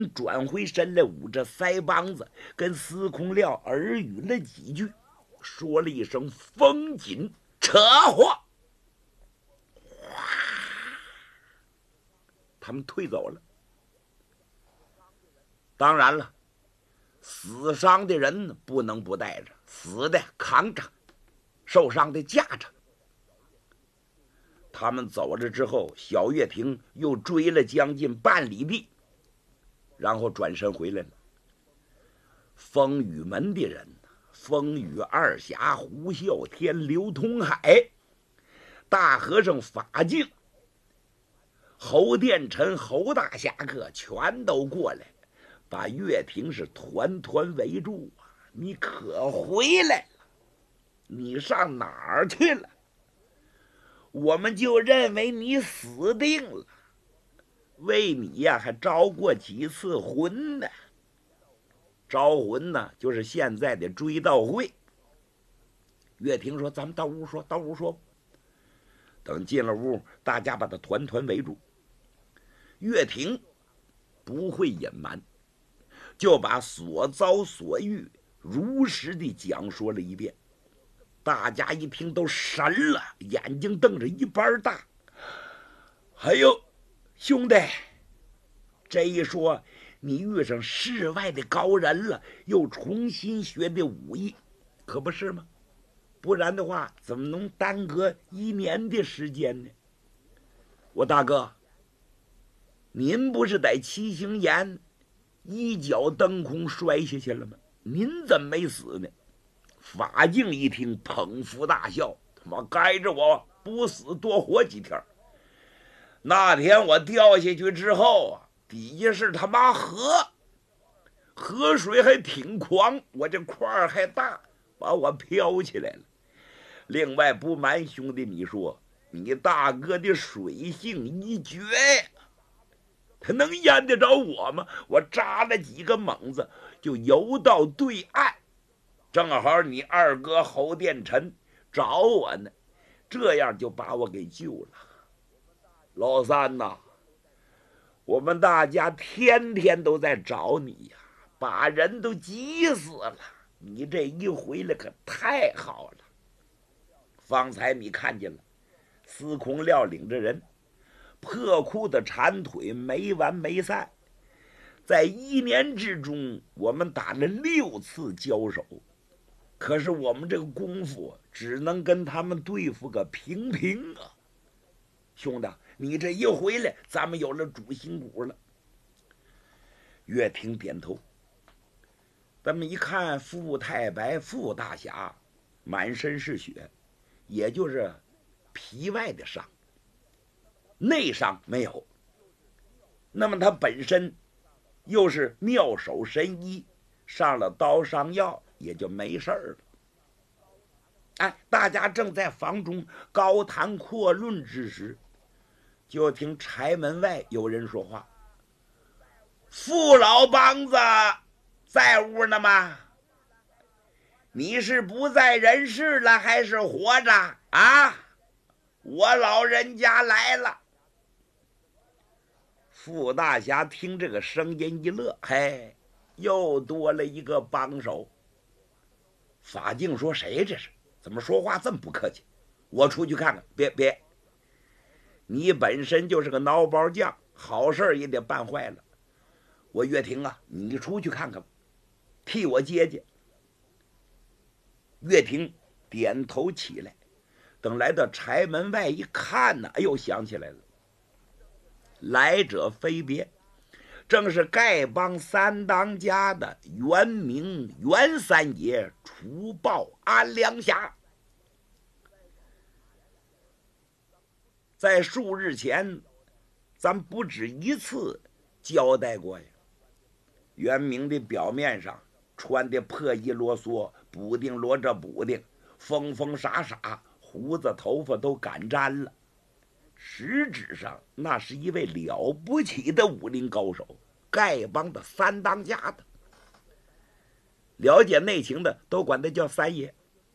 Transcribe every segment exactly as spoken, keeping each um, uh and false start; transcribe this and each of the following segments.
转回身来，捂着腮帮子，跟司空廖耳语了几句，说了一声风紧，扯话，他们退走了。当然了，死伤的人不能不带着，死的扛着，受伤的架着。他们走了之后，小月亭又追了将近半里地，然后转身回来了。风雨门的人，风雨二侠、胡啸天、刘通海、大和尚法净、侯殿臣、侯大侠客全都过来，把月亭是团团围住啊！你可回来了？你上哪儿去了？我们就认为你死定了，为你呀还招过几次魂呢。招魂呢，就是现在的追悼会。岳霆说：“咱们到屋说，到屋说。”等进了屋，大家把他团团围住。岳霆不会隐瞒，就把所遭所遇如实地讲说了一遍。大家一听都神了，眼睛瞪着一般大。还有兄弟，这一说你遇上世外的高人了，又重新学的武艺，可不是吗？不然的话，怎么能耽搁一年的时间呢？我大哥，您不是在七星岩一脚蹬空摔下去了吗？您怎么没死呢？法净一听，捧腹大笑，他妈该着我不死多活几天。那天我掉下去之后啊，底下是他妈河，河水还挺狂，我这块儿还大，把我飘起来了。另外不瞒兄弟你说，你大哥的水性一绝呀，他能淹得着我吗？我扎了几个猛子就游到对岸，正好你二哥侯殿臣找我呢，这样就把我给救了。老三呐，我们大家天天都在找你呀，把人都急死了。你这一回来可太好了。方才你看见了，司空廖领着人破裤子缠腿没完没散，在一年之中我们打了六次交手，可是我们这个功夫只能跟他们对付个平平啊。兄弟，你这一回来，咱们有了主心骨了。岳霆点头。咱们一看傅太白傅大侠满身是血，也就是皮外的伤，内伤没有。那么他本身又是妙手神医，上了刀伤药也就没事儿了。哎，大家正在房中高谈阔论之时，就听柴门外有人说话：“傅老梆子在屋呢吗？你是不在人世了还是活着啊？我老人家来了。”傅大侠听这个声音一乐，嘿，又多了一个帮手。法净说：“谁这是？怎么说话这么不客气？我出去看看。”别别，你本身就是个孬包匠，好事也得办坏了。我岳霆啊，你出去看看，替我接接。岳霆点头起来，等来到柴门外一看呢，哎呦，想起来了，来者非别，正是丐帮三当家的袁明袁三爷除暴安良侠。在数日前，咱不止一次交代过呀。袁明的表面上穿的破衣啰嗦，补丁罗着补丁，疯疯傻傻，胡子头发都赶沾了，实质上那是一位了不起的武林高手，丐帮的三当家的。了解内情的都管他叫三爷。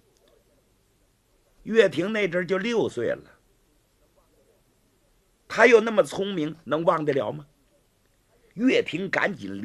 岳霆那阵就六岁了，他又那么聪明，能忘得了吗？ 岳平赶紧